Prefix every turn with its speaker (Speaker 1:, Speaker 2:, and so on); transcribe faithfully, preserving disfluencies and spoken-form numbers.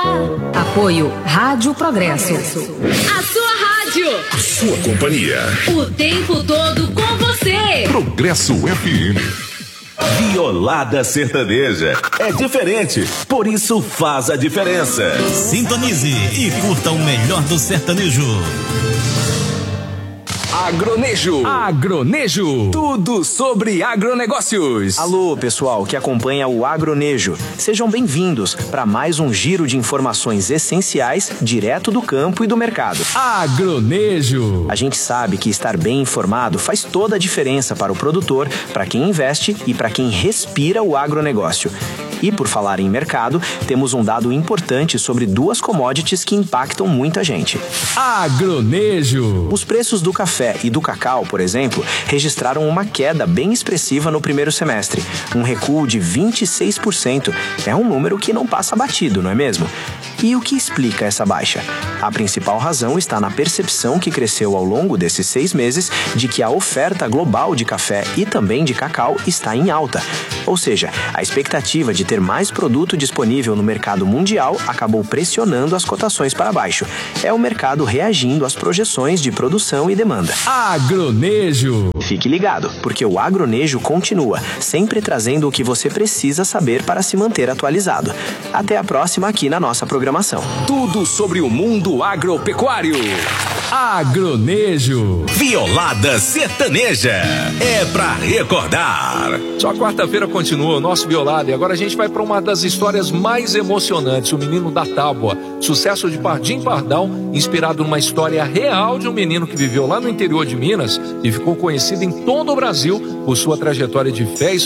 Speaker 1: Apoio Rádio Progresso.
Speaker 2: A sua rádio.
Speaker 3: A sua companhia.
Speaker 2: O tempo todo com você.
Speaker 3: Progresso F M.
Speaker 4: Violada sertaneja. É diferente, por isso faz a diferença.
Speaker 5: Sintonize e curta o melhor do sertanejo.
Speaker 6: Agronejo. Agronejo. Tudo sobre agronegócios.
Speaker 7: Alô, pessoal que acompanha o Agronejo. Sejam bem-vindos para mais um giro de informações essenciais direto do campo e do mercado.
Speaker 6: Agronejo.
Speaker 7: A gente sabe que estar bem informado faz toda a diferença para o produtor, para quem investe e para quem respira o agronegócio. E por falar em mercado, temos um dado importante sobre duas commodities que impactam muita gente.
Speaker 6: Agronejo.
Speaker 7: Os preços do café e do cacau, por exemplo, registraram uma queda bem expressiva no primeiro semestre, um recuo de vinte e seis por cento. É um número que não passa batido, não é mesmo? E o que explica essa baixa? A principal razão está na percepção que cresceu ao longo desses seis meses de que a oferta global de café e também de cacau está em alta. Ou seja, a expectativa de ter mais produto disponível no mercado mundial acabou pressionando as cotações para baixo. É o mercado reagindo às projeções de produção e demanda.
Speaker 6: Agronejo.
Speaker 7: Fique ligado, porque o Agronejo continua, sempre trazendo o que você precisa saber para se manter atualizado. Até a próxima aqui na nossa programação.
Speaker 6: Tudo sobre o mundo agropecuário. Agronejo.
Speaker 4: Violada sertaneja. É pra recordar.
Speaker 8: Só quarta-feira continua o nosso Violada e agora a gente vai para uma das histórias mais emocionantes, o Menino da Tábua. Sucesso de Pardim Pardal, inspirado numa história real de um menino que viveu lá no interior de Minas e ficou conhecido em todo o Brasil por sua trajetória de fé e